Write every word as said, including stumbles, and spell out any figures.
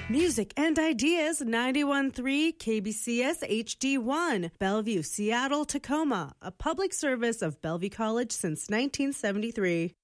Music and Ideas ninety-one point three K B C S H D one, Bellevue, Seattle, Tacoma, a public service of Bellevue College since nineteen seventy-three.